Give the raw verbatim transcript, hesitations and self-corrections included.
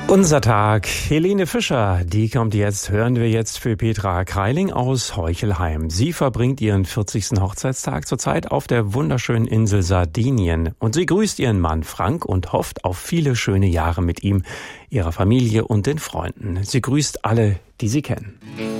Unser Tag. Helene Fischer, die kommt jetzt, hören wir jetzt für Petra Kreiling aus Heuchelheim. Sie verbringt ihren vierzigsten Hochzeitstag zurzeit auf der wunderschönen Insel Sardinien. Und sie grüßt ihren Mann Frank und hofft auf viele schöne Jahre mit ihm, ihrer Familie und den Freunden. Sie grüßt alle, die sie kennen.